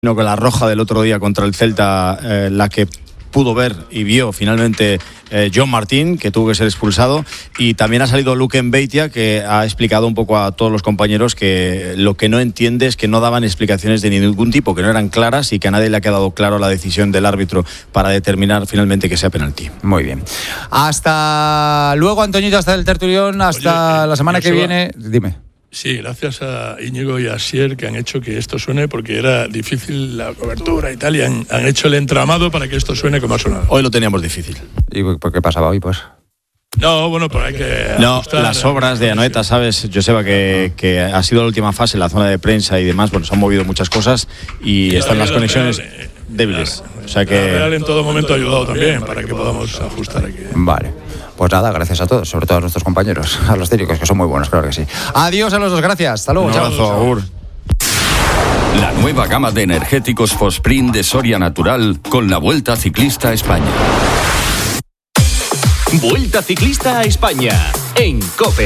No, con la roja del otro día contra el Celta, la que pudo ver y vio finalmente John Martín, que tuvo que ser expulsado, y también ha salido Luke Mbeitia, que ha explicado un poco a todos los compañeros que lo que no entiende es que no daban explicaciones de ningún tipo, que no eran claras y que a nadie le ha quedado claro la decisión del árbitro para determinar finalmente que sea penalti. Muy bien. Hasta luego, Antoñito, hasta el tertulión, hasta la semana que viene. Dime. Sí, gracias a Íñigo y a Asier, que han hecho que esto suene, porque era difícil la cobertura y tal, y han hecho el entramado para que esto suene como ha sonado. Hoy lo teníamos difícil. ¿Y por qué pasaba hoy, pues? No, bueno, pues hay que... No, las obras de Anoeta, ¿sabes, Joseba? Que ha sido la última fase en la zona de prensa y demás. Bueno, se han movido muchas cosas y están las conexiones débiles. O sea que... La Real en todo momento ha ayudado también para que podamos ajustar aquí. Vale. Pues nada, gracias a todos, sobre todo a nuestros compañeros, a los técnicos, que son muy buenos, claro que sí. Adiós a los dos, gracias. Hasta luego. Un abrazo, agur. La nueva gama de energéticos Fosprint de Soria Natural con la Vuelta Ciclista a España. Vuelta Ciclista a España en COPE.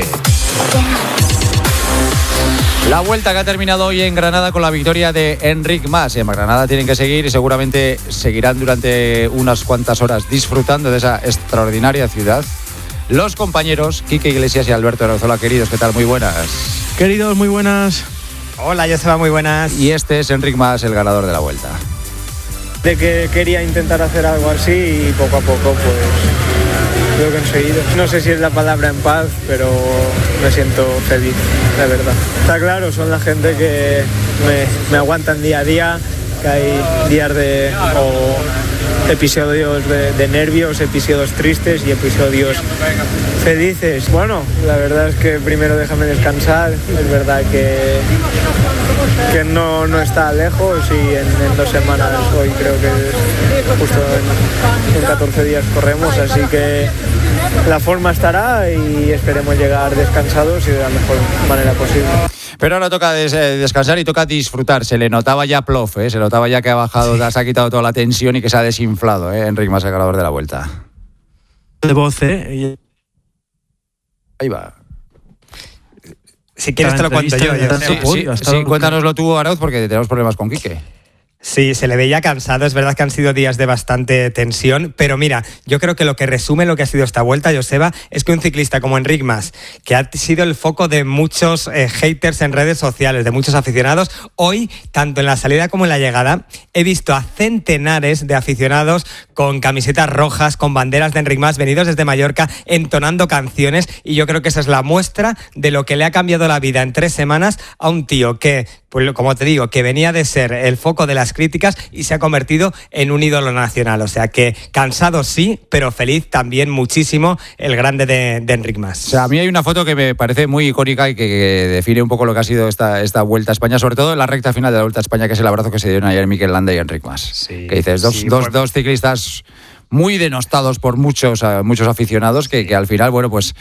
La vuelta que ha terminado hoy en Granada con la victoria de Enric Mas. En Granada tienen que seguir y seguramente seguirán durante unas cuantas horas disfrutando de esa extraordinaria ciudad. Los compañeros Quique Iglesias y Alberto Arazola, queridos, ¿qué tal? Muy buenas. Queridos, muy buenas. Hola, Joseba, muy buenas. Y este es Enric Mas, el ganador de la vuelta. De que quería intentar hacer algo así y poco a poco pues lo he conseguido. No sé si es la palabra en paz, pero me siento feliz, la verdad. Está claro, son la gente que me aguantan día a día, que hay días episodios de nervios, episodios tristes y episodios felices. Bueno, la verdad es que primero déjame descansar. Es verdad que no está lejos y en 2 semanas, hoy creo que justo en 14 días corremos, así que la forma estará y esperemos llegar descansados y de la mejor manera posible. Pero ahora toca descansar y toca disfrutar. Se le notaba ya plof, se notaba ya que ha bajado, se ha quitado toda la tensión y que se ha desinflado, Enric Mas, el ganador de la vuelta. De voz, Ahí va. Si quieres te lo cuento yo. Sí, cuéntanoslo tú, Arauz, porque tenemos problemas con Quique. Sí, se le veía cansado, es verdad que han sido días de bastante tensión, pero mira, yo creo que lo que resume lo que ha sido esta vuelta, Joseba, es que un ciclista como Enric Mas, que ha sido el foco de muchos haters en redes sociales, de muchos aficionados, hoy, tanto en la salida como en la llegada, he visto a centenares de aficionados con camisetas rojas, con banderas de Enric Mas, venidos desde Mallorca, entonando canciones, y yo creo que esa es la muestra de lo que le ha cambiado la vida en 3 semanas a un tío que, pues como te digo, que venía de ser el foco de las críticas y se ha convertido en un ídolo nacional. O sea que cansado sí, pero feliz también muchísimo el grande de Enric Mas. O sea, a mí hay una foto que me parece muy icónica y que define un poco lo que ha sido esta Vuelta a España, sobre todo en la recta final de la Vuelta a España, que es el abrazo que se dieron ayer Mikel Landa y Enric Mas. Sí, que dices, dos ciclistas muy denostados por muchos aficionados que al final, bueno, pues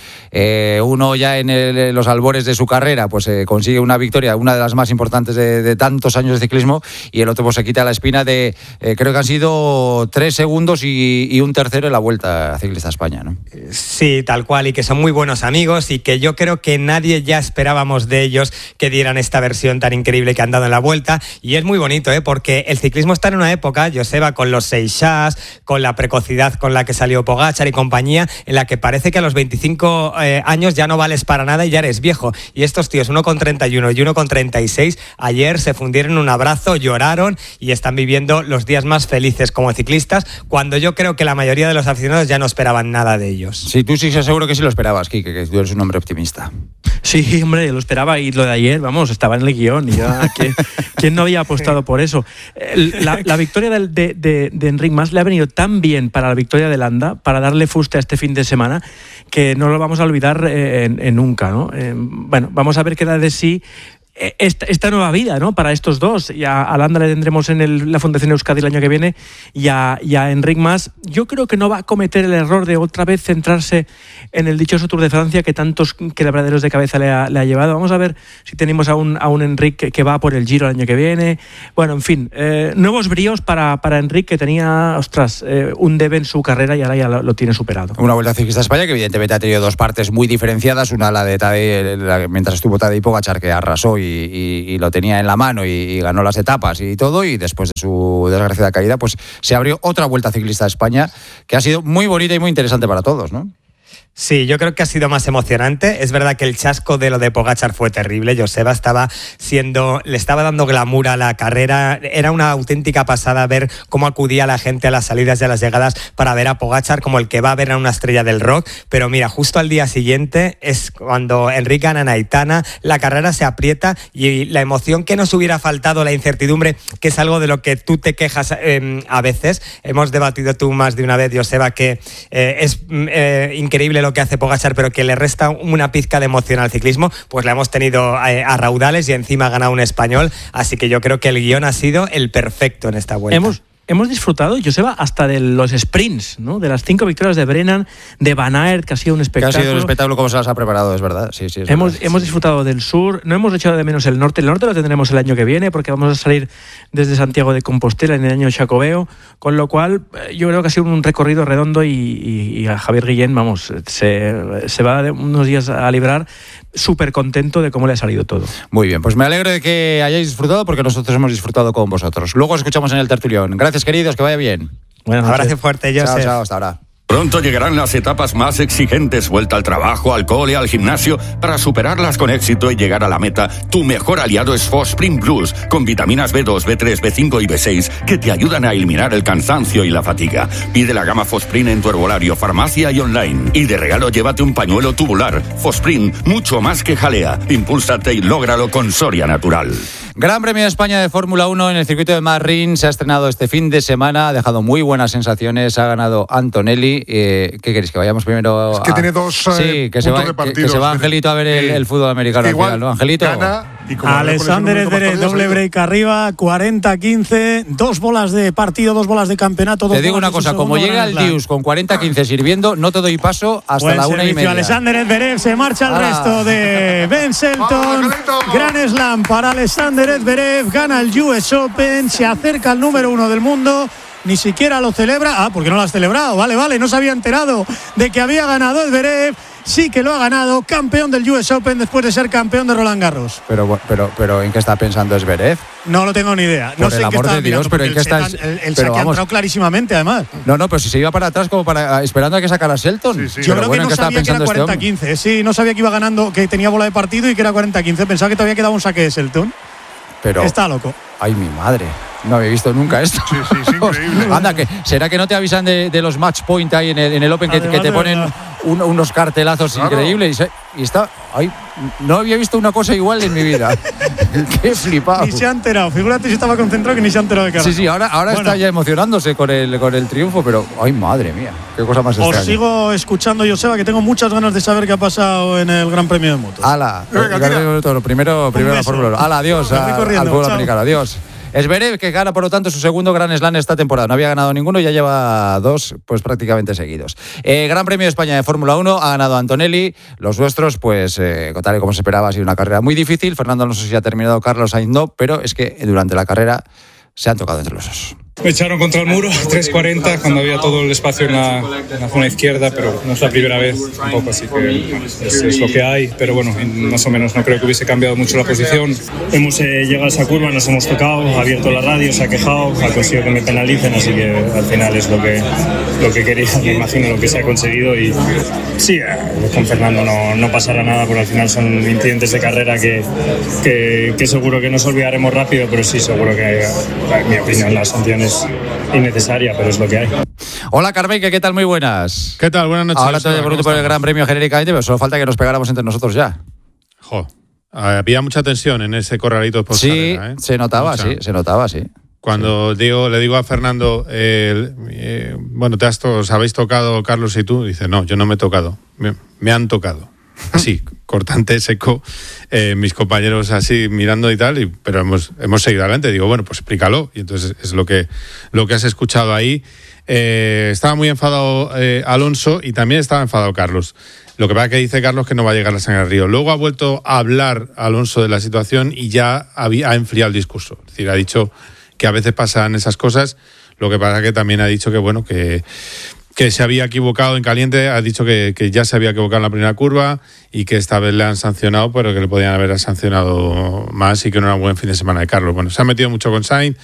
uno ya en los albores de su carrera pues consigue una victoria, una de las más importantes de tantos años de ciclismo, y el otro pues se quita la espina de creo que han sido 3 segundos y un tercero en la Vuelta Ciclista a España, ¿no? Sí, tal cual, y que son muy buenos amigos y que yo creo que nadie ya esperábamos de ellos que dieran esta versión tan increíble que han dado en la Vuelta, y es muy bonito, porque el ciclismo está en una época, Joseba, con los Seixas, con la precocidad con la que salió Pogačar y compañía, en la que parece que a los 25 años ya no vales para nada y ya eres viejo. Y estos tíos, uno con 31 y uno con 36, ayer se fundieron en un abrazo, lloraron y están viviendo los días más felices como ciclistas, cuando yo creo que la mayoría de los aficionados ya no esperaban nada de ellos. Sí, tú sí seguro que sí lo esperabas, Quique, que tú eres un hombre optimista. Sí, hombre, lo esperaba, y lo de ayer, vamos, estaba en el guión y ya, ¿quién no había apostado por eso? La victoria de Enric Mas le ha venido tan bien para la victoria de Landa, para darle fuste a este fin de semana, que no lo vamos a olvidar nunca, ¿no? Bueno, vamos a ver qué da de sí esta nueva vida, ¿no?, para estos dos. Y a Landa le tendremos en la Fundación Euskadi el año que viene, y a Enric Mas yo creo que no va a cometer el error de otra vez centrarse en el dichoso Tour de Francia que tantos quebraderos de cabeza le ha llevado. Vamos a ver si tenemos a un Enric que va por el Giro el año que viene. Bueno, en fin, nuevos bríos para Enric, que tenía, un debe en su carrera y ahora ya lo tiene superado. Una Vuelta Ciclista a España que evidentemente ha tenido 2 partes muy diferenciadas, una la de Tadej, mientras estuvo Tadej Pogačar, que arrasó y lo tenía en la mano y ganó las etapas y todo, y después de su desgraciada caída, pues se abrió otra Vuelta Ciclista a España que ha sido muy bonita y muy interesante para todos, ¿no? Sí, yo creo que ha sido más emocionante. Es verdad que el chasco de lo de Pogačar fue terrible. Joseba le estaba dando glamour a la carrera. Era una auténtica pasada ver cómo acudía la gente a las salidas y a las llegadas para ver a Pogačar como el que va a ver a una estrella del rock. Pero mira, justo al día siguiente es cuando Enric gana en Aitana, la carrera se aprieta y la emoción que nos hubiera faltado, la incertidumbre, que es algo de lo que tú te quejas a veces. Hemos debatido tú más de una vez, Joseba, que es increíble lo que hace Pogačar, pero que le resta una pizca de emoción al ciclismo. Pues la hemos tenido a raudales y encima ha ganado un español, así que yo creo que el guión ha sido el perfecto en esta vuelta. Hemos disfrutado, Joseba, hasta de los sprints, ¿no? De las 5 victorias de Brennan, de Van Aert, que ha sido un espectáculo. Que ha sido un espectáculo como se las ha preparado, es verdad. Sí, Hemos disfrutado del sur, no hemos echado de menos el norte. El norte lo tendremos el año que viene, porque vamos a salir desde Santiago de Compostela en el año Xacobeo, con lo cual yo creo que ha sido un recorrido redondo y a Javier Guillén, vamos, se va de unos días a librar súper contento de cómo le ha salido todo. Muy bien, pues me alegro de que hayáis disfrutado, porque nosotros hemos disfrutado con vosotros. Luego os escuchamos en el tertulión. Gracias, queridos, que vaya bien. Buenas noches. Abrazo fuerte, Josep. Chao, hasta ahora. Pronto llegarán las etapas más exigentes, vuelta al trabajo, al cole, al gimnasio, para superarlas con éxito y llegar a la meta. Tu mejor aliado es Fosprint Plus, con vitaminas B2, B3, B5 y B6, que te ayudan a eliminar el cansancio y la fatiga. Pide la gama Fosprint en tu herbolario, farmacia y online. Y de regalo llévate un pañuelo tubular. Fosprint, mucho más que jalea. Impúlsate y lógralo con Soria Natural. Gran Premio de España de Fórmula 1 en el circuito de Marrín. Se ha estrenado este fin de semana, ha dejado muy buenas sensaciones, ha ganado Antonelli. ¿Qué queréis? ¿Que vayamos primero? Es que tiene dos que se va Angelito a ver el fútbol americano al final, ¿no? Angelito. Alexander Zverev, doble break arriba, 40-15, 2 bolas de partido, 2 bolas de campeonato. Te digo una cosa, como llega el Dius con 40-15 sirviendo, no te doy paso hasta la 1:30. Alexander Zverev, se marcha el resto de Ben Shelton. Gran slam para Alexander Zverev, gana el US Open, se acerca al número 1 del mundo. Ni siquiera lo celebra. Porque no lo has celebrado. Vale, no se había enterado de que había ganado Zverev. Sí que lo ha ganado, campeón del US Open después de ser campeón de Roland Garros. Pero ¿en qué está pensando Zverev? No lo tengo ni idea. No Por sé el amor de Dios, pero ¿en qué está? El saque ha entrado clarísimamente, además. No, pero si se iba para atrás como para esperando a que sacara Shelton. Sí. Yo creo que no sabía que era 40-15. Sí, no sabía que iba ganando, que tenía bola de partido y que era 40-15. Pensaba que todavía quedaba un saque de Shelton. Pero está loco. Ay, mi madre. No había visto nunca esto. Sí, es increíble. Anda, ¿será que no te avisan de los match point ahí en el Open que te ponen unos cartelazos increíbles? Y está. Ay, no había visto una cosa igual en mi vida. Qué flipado. Ni se ha enterado. Figúrate si estaba concentrado que ni se ha enterado de cara. Sí, ahora está ya emocionándose con el triunfo, pero ay, madre mía, qué cosa más extraña. Os sigo escuchando, Joseba, que tengo muchas ganas de saber qué ha pasado en el Gran Premio de Motos. Hala, primero la Fórmula 1. Hala, adiós al fútbol americano, adiós. Zverev, que gana, por lo tanto, su segundo Grand Slam esta temporada. No había ganado ninguno y ya lleva 2 pues prácticamente seguidos. Gran Premio de España de Fórmula 1, ha ganado Antonelli. Los nuestros, pues, tal y como se esperaba, ha sido una carrera muy difícil. Fernando no sé si ha terminado, Carlos Sainz no, pero es que durante la carrera se han tocado entre los osos. Me echaron contra el muro, 3:40, cuando había todo el espacio en la zona izquierda, pero no es la primera vez tampoco, así que es lo que hay. Pero bueno, más o menos no creo que hubiese cambiado mucho la posición. Hemos llegado a esa curva, nos hemos tocado, ha abierto la radio, se ha quejado, ha conseguido que me penalicen, así que al final es lo que quería, me imagino lo que se ha conseguido. Y sí, con Fernando no pasará nada, porque al final son incidentes de carrera que seguro que nos olvidaremos rápido, pero sí, seguro que, en mi opinión, la sanción es innecesaria, pero es lo que hay. Hola, Carmeike, ¿qué tal? Muy buenas. ¿Qué tal? Buenas noches. Ahora te pregunto por el Gran Premio genéricamente, pero solo falta que nos pegáramos entre nosotros ya. Había mucha tensión en ese corralito post carrera, ¿eh? Se notaba, sí. Cuando le digo a Fernando, os habéis tocado, Carlos y tú, dice, no, yo no me he tocado, me han tocado. Así, cortante, seco, mis compañeros así mirando y tal, pero hemos seguido adelante. Digo, bueno, pues explícalo. Y entonces es lo que has escuchado ahí. Estaba muy enfadado Alonso y también estaba enfadado Carlos. Lo que pasa es que dice Carlos que no va a llegar la sangre al río. Luego ha vuelto a hablar Alonso de la situación y ya ha enfriado el discurso. Es decir, ha dicho que a veces pasan esas cosas. Lo que pasa es que también ha dicho que, bueno, que que se había equivocado en caliente, ha dicho que ya se había equivocado en la primera curva y que esta vez le han sancionado, pero que le podían haber sancionado más y que no era un buen fin de semana de Carlos. Bueno, se ha metido mucho con Sainz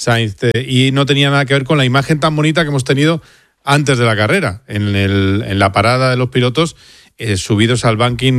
y no tenía nada que ver con la imagen tan bonita que hemos tenido antes de la carrera, en la parada de los pilotos, subidos al banking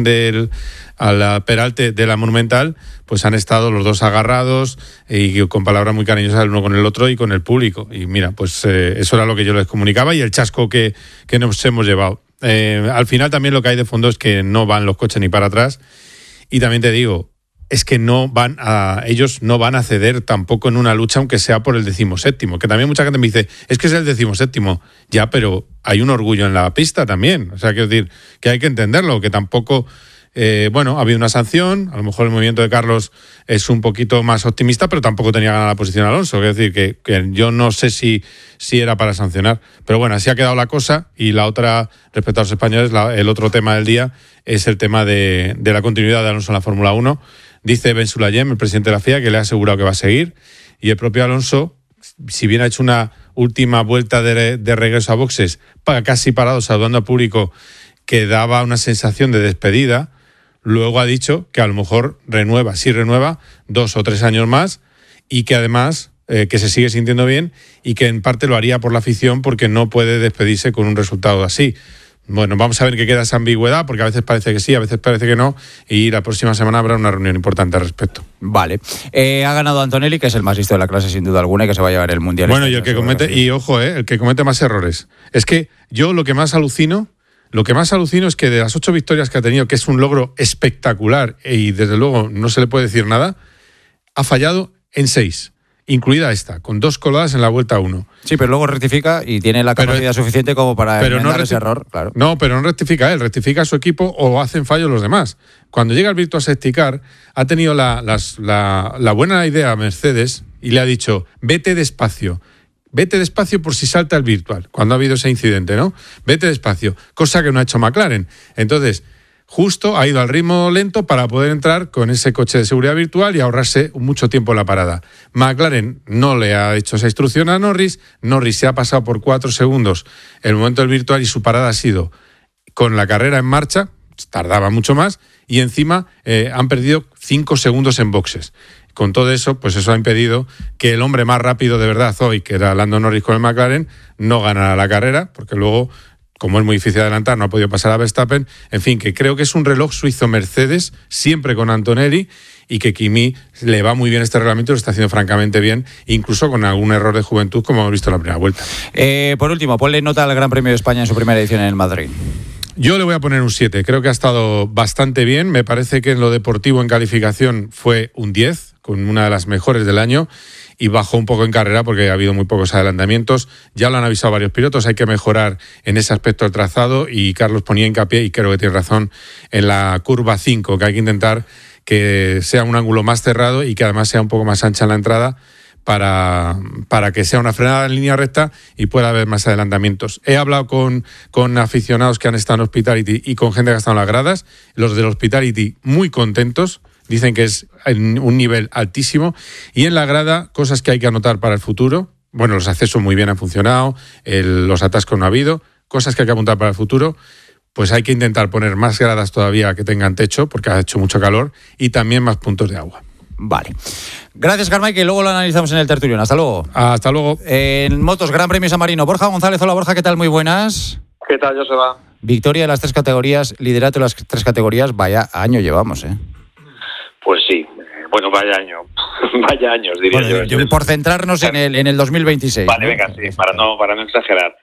al peralte de la Monumental, pues han estado los dos agarrados y con palabras muy cariñosas el uno con el otro y con el público. Y mira, pues eso era lo que yo les comunicaba y el chasco que nos hemos llevado. Al final también lo que hay de fondo es que no van los coches ni para atrás. Y también te digo, es que ellos no van a ceder tampoco en una lucha, aunque sea por el 17º, que también mucha gente me dice, es que es el 17º, ya, pero hay un orgullo en la pista también, o sea, quiero decir, que hay que entenderlo, que tampoco, ha habido una sanción, a lo mejor el movimiento de Carlos es un poquito más optimista, pero tampoco tenía ganada la posición Alonso, quiero decir, que yo no sé si era para sancionar, pero bueno, así ha quedado la cosa. Y la otra, respecto a los españoles, el otro tema del día es el tema de la continuidad de Alonso en la Fórmula 1. Dice Ben Sulayem, el presidente de la FIA, que le ha asegurado que va a seguir. Y el propio Alonso, si bien ha hecho una última vuelta de regreso a boxes, casi parado, saludando al público, que daba una sensación de despedida, luego ha dicho que a lo mejor renueva 2 o 3 años más y que además que se sigue sintiendo bien y que en parte lo haría por la afición porque no puede despedirse con un resultado así. Bueno, vamos a ver qué queda esa ambigüedad, porque a veces parece que sí, a veces parece que no, y la próxima semana habrá una reunión importante al respecto. Vale. Ha ganado Antonelli, que es el más listo de la clase sin duda alguna y que se va a llevar el Mundial. Bueno, y el que comete, y ojo, el que comete más errores. Es que yo lo que más alucino es que de las 8 victorias que ha tenido, que es un logro espectacular y desde luego no se le puede decir nada, ha fallado en 6. Incluida esta, con 2 coladas en la vuelta 1. Sí, pero luego rectifica y tiene la capacidad suficiente como para enmendar ese error, claro. No, pero no rectifica él, rectifica a su equipo o hacen fallos los demás. Cuando llega el Virtual Safety Car, ha tenido la buena idea a Mercedes y le ha dicho, vete despacio por si salta el Virtual, cuando ha habido ese incidente, ¿no? Vete despacio, cosa que no ha hecho McLaren. Entonces, justo ha ido al ritmo lento para poder entrar con ese coche de seguridad virtual y ahorrarse mucho tiempo en la parada. McLaren no le ha hecho esa instrucción a Norris se ha pasado por 4 segundos el momento del virtual y su parada ha sido con la carrera en marcha, tardaba mucho más, y encima han perdido 5 segundos en boxes. Con todo eso, pues eso ha impedido que el hombre más rápido de verdad hoy, que era Lando Norris con el McLaren, no ganara la carrera, porque luego, como es muy difícil adelantar, no ha podido pasar a Verstappen. En fin, que creo que es un reloj suizo Mercedes, siempre con Antonelli, y que Kimi le va muy bien este reglamento, lo está haciendo francamente bien, incluso con algún error de juventud, como hemos visto en la primera vuelta. Por último, ponle nota al Gran Premio de España en su primera edición en el Madrid. Yo le voy a poner un 7, creo que ha estado bastante bien, me parece que en lo deportivo en calificación fue un 10, con una de las mejores del año, y bajó un poco en carrera porque ha habido muy pocos adelantamientos. Ya lo han avisado varios pilotos, hay que mejorar en ese aspecto del trazado, y Carlos ponía hincapié, y creo que tiene razón, en la curva 5, que hay que intentar que sea un ángulo más cerrado y que además sea un poco más ancha en la entrada para que sea una frenada en línea recta y pueda haber más adelantamientos. He hablado con aficionados que han estado en Hospitality y con gente que ha estado en las gradas. Los del Hospitality muy contentos, dicen que es un nivel altísimo, y en la grada cosas que hay que anotar para el futuro. Bueno, los accesos muy bien han funcionado, los atascos no ha habido, cosas que hay que apuntar para el futuro. Pues hay que intentar poner más gradas todavía que tengan techo, porque ha hecho mucho calor, y también más puntos de agua. Vale. Gracias, Carmay, que luego lo analizamos en el tertulión. Hasta luego. Hasta luego. En motos, Gran Premio San Marino. Borja González. Hola, Borja, ¿qué tal? Muy buenas. ¿Qué tal, Joseba? Victoria de las 3 categorías, liderato de las 3 categorías. Vaya año llevamos, ¿eh? Pues sí. Bueno, vaya año. Vaya años, diría yo. Por centrarnos en el 2026. Vale, venga, sí, para no exagerar.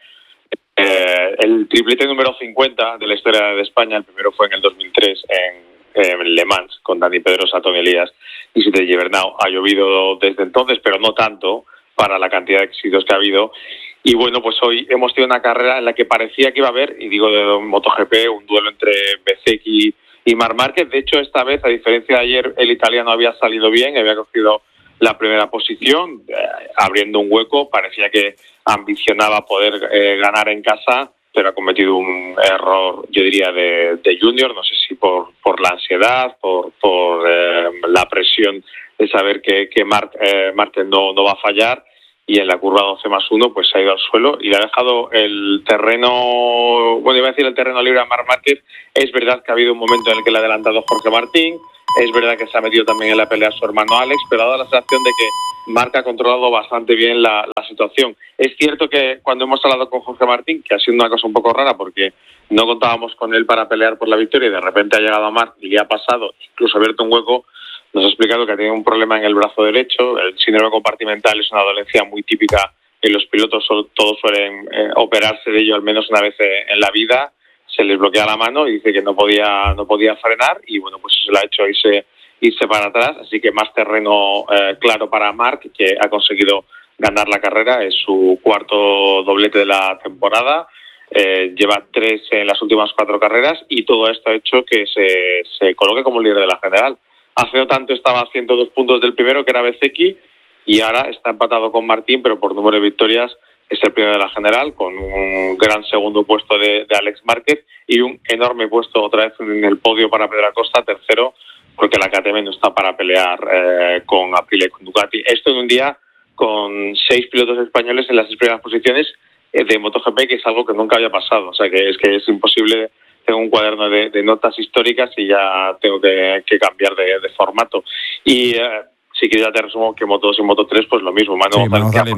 El triplete número 50 de la historia de España, el primero fue en el 2003 en Le Mans con Dani Pedrosa, Toni Elías y Sete Gibernau. Ha llovido desde entonces, pero no tanto para la cantidad de éxitos que ha habido. Y bueno, pues hoy hemos tenido una carrera en la que parecía que iba a haber, y digo de MotoGP, un duelo entre Bezzecchi y Marc Márquez. De hecho, esta vez, a diferencia de ayer, el italiano había salido bien, había cogido la primera posición, abriendo un hueco. Parecía que ambicionaba poder ganar en casa, pero ha cometido un error, yo diría, de junior, no sé si por la ansiedad, por la presión de saber que Márquez no va a fallar, y en la curva 12+1 pues se ha ido al suelo y le ha dejado el terreno, bueno, iba a decir el terreno libre a Marc Márquez. Es verdad que ha habido un momento en el que le ha adelantado Jorge Martín, es verdad que se ha metido también en la pelea su hermano Alex, pero ha dado la sensación de que Marc ha controlado bastante bien la situación. Es cierto que cuando hemos hablado con Jorge Martín, que ha sido una cosa un poco rara porque no contábamos con él para pelear por la victoria y de repente ha llegado a Marc y le ha pasado, incluso ha abierto un hueco, nos ha explicado que ha tenido un problema en el brazo derecho. El síndrome compartimental es una dolencia muy típica en los pilotos, todos suelen operarse de ello al menos una vez en la vida. Se les bloquea la mano y dice que no podía frenar y bueno, pues eso le ha hecho irse para atrás, así que más terreno claro para Marc, que ha conseguido ganar la carrera, es su cuarto doblete de la temporada, lleva 3 en las últimas 4 carreras y todo esto ha hecho que se coloque como líder de la general. Hace no tanto estaba a 102 puntos del primero, que era Bezzecchi, y ahora está empatado con Martín, pero por número de victorias es el primero de la general, con un gran segundo puesto de Alex Márquez y un enorme puesto otra vez en el podio para Pedro Acosta, tercero, porque la KTM no está para pelear con Aprilia y con Ducati. Esto en un día con 6 pilotos españoles en las 6 primeras posiciones de MotoGP, que es algo que nunca había pasado. O sea, que es imposible. Tengo un cuaderno de notas históricas y ya tengo que cambiar de formato. Y si quieres ya te resumo que Moto2 y Moto3 pues lo mismo. Manu González,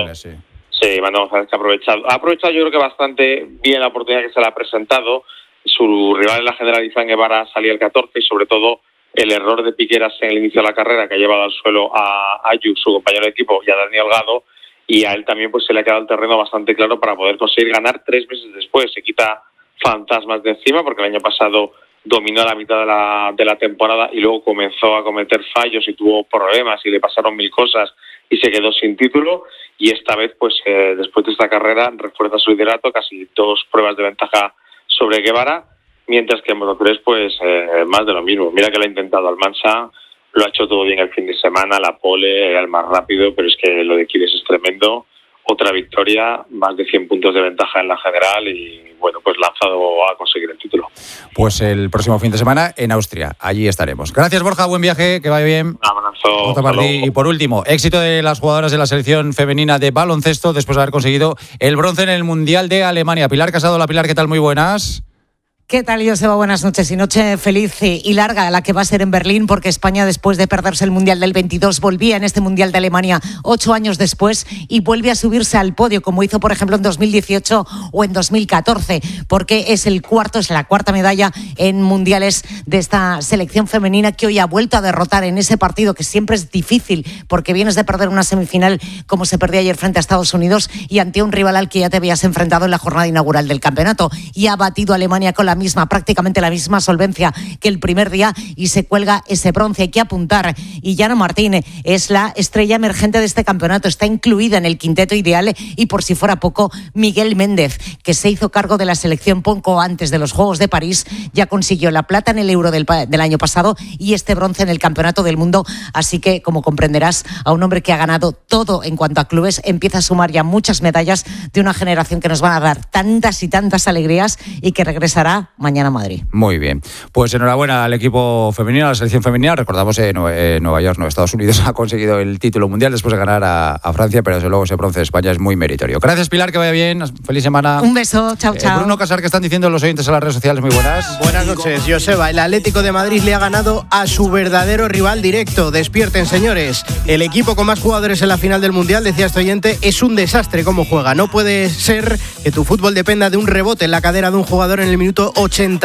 Manu González que ha aprovechado yo creo que bastante bien la oportunidad que se le ha presentado. Su rival en la general, Izan Guevara, salía el 14 y sobre todo el error de Piqueras en el inicio de la carrera que ha llevado al suelo a Ayuk, su compañero de equipo, y a Dani Holgado, y a él también pues se le ha quedado el terreno bastante claro para poder conseguir ganar 3 meses después. Se quita fantasmas de encima porque el año pasado dominó la mitad de la temporada y luego comenzó a cometer fallos y tuvo problemas y le pasaron 1000 cosas y se quedó sin título, y esta vez pues después de esta carrera refuerza su liderato, casi 2 pruebas de ventaja sobre Guevara, mientras que en Moto3 pues más de lo mismo. Mira que lo ha intentado Almansa, lo ha hecho todo bien el fin de semana, la pole era el más rápido, pero es que lo de Quiles es tremendo. Otra victoria, más de 100 puntos de ventaja en la general y bueno, pues lanzado a conseguir el título. Pues el próximo fin de semana en Austria, allí estaremos. Gracias Borja, buen viaje, que vaya bien. Un abrazo. Y por último, éxito de las jugadoras de la selección femenina de baloncesto después de haber conseguido el bronce en el Mundial de Alemania. Pilar Casado, Pilar, ¿qué tal? Muy buenas. ¿Qué tal, Joseba? Buenas noches y noche feliz y larga la que va a ser en Berlín, porque España, después de perderse el Mundial del 22, volvía en este Mundial de Alemania 8 años después y vuelve a subirse al podio, como hizo, por ejemplo, en 2018 o en 2014, porque es la cuarta medalla en mundiales de esta selección femenina, que hoy ha vuelto a derrotar en ese partido, que siempre es difícil, porque vienes de perder una semifinal como se perdió ayer frente a Estados Unidos y ante un rival al que ya te habías enfrentado en la jornada inaugural del campeonato, y ha batido a Alemania con prácticamente la misma solvencia que el primer día y se cuelga ese bronce. Hay que apuntar, y Yana Martín es la estrella emergente de este campeonato, está incluida en el quinteto ideal, y por si fuera poco, Miguel Méndez, que se hizo cargo de la selección poco antes de los Juegos de París, ya consiguió la plata en el Euro del año pasado y este bronce en el Campeonato del Mundo, así que, como comprenderás, a un hombre que ha ganado todo en cuanto a clubes, empieza a sumar ya muchas medallas de una generación que nos van a dar tantas y tantas alegrías y que regresará mañana a Madrid. Muy bien. Pues enhorabuena al equipo femenino, a la selección femenina. Recordamos que Nueva York, Estados Unidos, ha conseguido el título mundial después de ganar a Francia, pero desde luego ese bronce de España es muy meritorio. Gracias, Pilar, que vaya bien. Feliz semana. Un beso. Chao, chao. Bruno Casar, ¿qué están diciendo los oyentes en las redes sociales? Muy buenas. Buenas noches, Joseba. El Atlético de Madrid le ha ganado a su verdadero rival directo. Despierten, señores. El equipo con más jugadores en la final del mundial, decía este oyente, es un desastre cómo juega. No puede ser que tu fútbol dependa de un rebote en la cadera de un jugador en el minuto 81.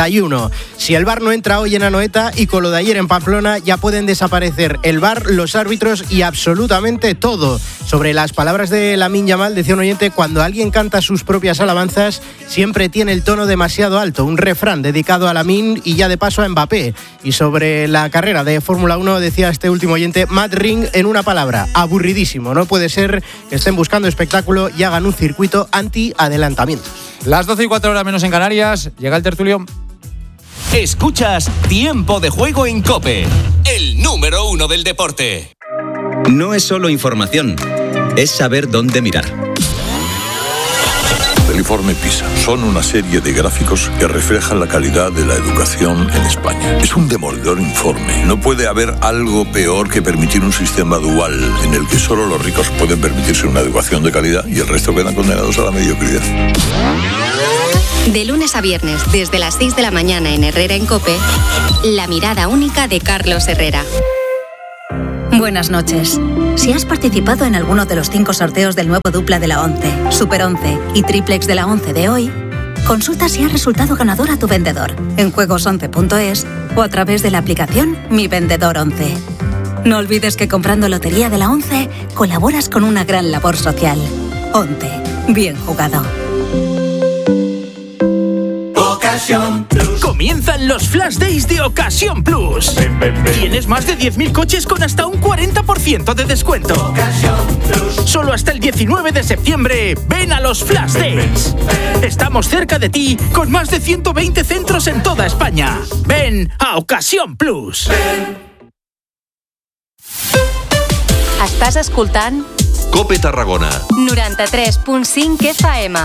Si el VAR no entra hoy en Anoeta, y con lo de ayer en Pamplona, ya pueden desaparecer el VAR, los árbitros y absolutamente todo. Sobre las palabras de Lamine Yamal, decía un oyente, cuando alguien canta sus propias alabanzas, siempre tiene el tono demasiado alto. Un refrán dedicado a Lamine y ya de paso a Mbappé. Y sobre la carrera de Fórmula 1, decía este último oyente, Matt Ring, en una palabra, aburridísimo. No puede ser que estén buscando espectáculo y hagan un circuito anti-adelantamientos. Las 12:04 menos en Canarias, llega el tertulio. Escuchas Tiempo de Juego en COPE, el número 1 del deporte. No es solo información, es saber dónde mirar. El informe PISA son una serie de gráficos que reflejan la calidad de la educación en España. Es un demoledor informe. No puede haber algo peor que permitir un sistema dual en el que solo los ricos pueden permitirse una educación de calidad y el resto quedan condenados a la mediocridad. De lunes a viernes, desde las 6 de la mañana en Herrera en COPE, la mirada única de Carlos Herrera. Buenas noches. Si has participado en alguno de los 5 sorteos del nuevo dupla de la 11, Super 11 y Triplex de la 11 de hoy, consulta si ha resultado ganador a tu vendedor en juegos11.es o a través de la aplicación Mi Vendedor 11. No olvides que comprando Lotería de la 11 colaboras con una gran labor social. 11. Bien jugado. Comienzan los Flash Days de Ocasión Plus. Tienes más de 10.000 coches con hasta un 40% de descuento. Solo hasta el 19 de septiembre, ven a los Flash Days. Estamos cerca de ti con más de 120 centros en toda España. Ven a Ocasión Plus. Estàs escoltant COPE Tarragona 93.5 FM.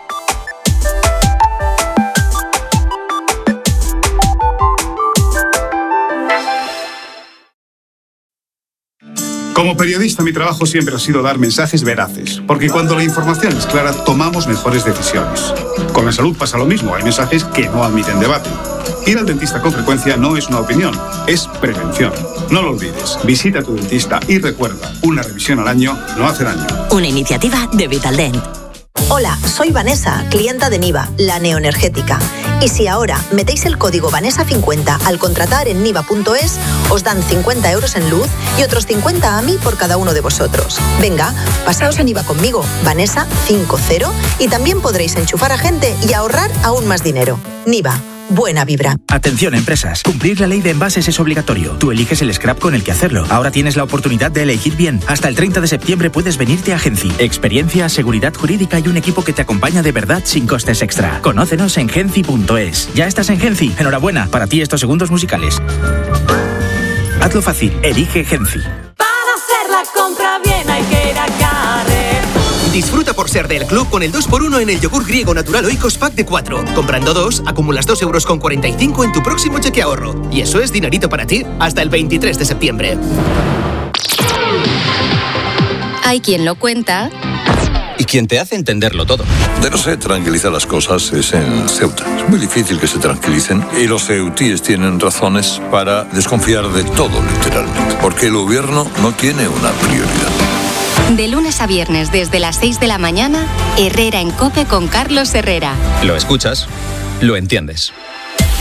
Como periodista, mi trabajo siempre ha sido dar mensajes veraces, porque cuando la información es clara, tomamos mejores decisiones. Con la salud pasa lo mismo, hay mensajes que no admiten debate. Ir al dentista con frecuencia no es una opinión, es prevención. No lo olvides, visita a tu dentista y recuerda, una revisión al año no hace daño. Una iniciativa de Vitaldent. Hola, soy Vanessa, clienta de Niva, la neoenergética. Y si ahora metéis el código Vanessa50 al contratar en niva.es, os dan 50 euros en luz y otros 50 a mí por cada uno de vosotros. Venga, pasaos a Niva conmigo, Vanessa50, y también podréis enchufar a gente y ahorrar aún más dinero. Niva. Buena vibra. Atención, empresas. Cumplir la ley de envases es obligatorio. Tú eliges el scrap con el que hacerlo. Ahora tienes la oportunidad de elegir bien. Hasta el 30 de septiembre puedes venirte a Genci. Experiencia, seguridad jurídica y un equipo que te acompaña de verdad sin costes extra. Conócenos en genci.es. ¿Ya estás en Genci? Enhorabuena. Para ti estos segundos musicales. Hazlo fácil. Elige Genci. Para hacer la compra bien hay que ir a Carrefour. Disfruta por ser del club con el 2x1 en el yogur griego natural Oikos Pack de 4. Comprando 2, acumulas 2,45 € en tu próximo cheque ahorro. Y eso es dinerito para ti hasta el 23 de septiembre. Hay quien lo cuenta y quien te hace entenderlo todo. De no se tranquilizar las cosas es en Ceuta. Es muy difícil que se tranquilicen y los ceutíes tienen razones para desconfiar de todo, literalmente. Porque el gobierno no tiene una prioridad. De lunes a viernes, desde las 6 de la mañana, Herrera en COPE con Carlos Herrera. Lo escuchas, lo entiendes.